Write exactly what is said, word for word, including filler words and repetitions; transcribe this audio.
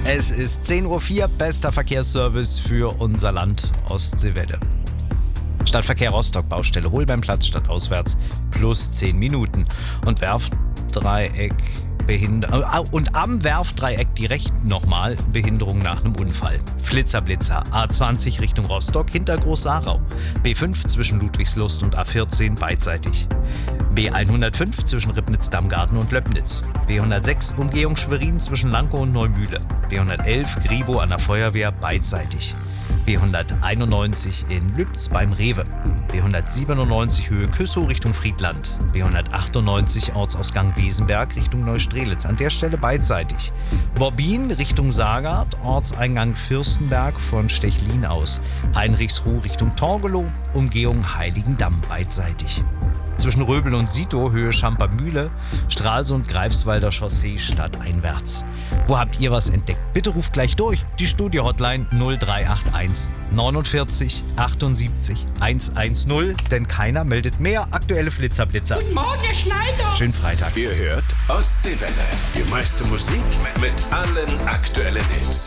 Es ist zehn Uhr vier, bester Verkehrsservice für unser Land Ostseewelle. Stadtverkehr Rostock, Baustelle Holbeinplatz, stadtauswärts, plus zehn Minuten. Und Werftdreieck, Behinder und am Werftdreieck direkt nochmal Behinderung nach einem Unfall. Flitzer-Blitzer, A zwanzig Richtung Rostock, hinter Groß-Sarau. B fünf zwischen Ludwigslust und A vierzehn beidseitig. B hundertfünf zwischen Ribnitz-Dammgarten und Löbnitz. B hundertsechs Umgehung Schwerin zwischen Lankow und Neumühle. B hundertelf Gribo an der Feuerwehr beidseitig. B hunderteinundneunzig in Lübz beim Rewe. B hundertsiebenundneunzig Höhe Küssow Richtung Friedland. B hundertachtundneunzig Ortsausgang Wesenberg Richtung Neustrelitz. An der Stelle beidseitig. Worbin Richtung Saargard, Ortseingang Fürstenberg von Stechlin aus. Heinrichsruh Richtung Torgelow, Umgehung Heiligendamm beidseitig. Zwischen Röbel und Sito, Höhe Schampermühle, Stralsund, Greifswalder Chaussee stadteinwärts. Wo habt ihr was entdeckt? Bitte ruft gleich durch. Die Studio-Hotline null drei acht eins neunundvierzig achtundsiebzig hundertzehn, denn keiner meldet mehr aktuelle Flitzer-Blitzer. Guten Morgen, Herr Schneider. Schönen Freitag. Ihr hört Ostseewelle. Die meiste Musik mit allen aktuellen Hits.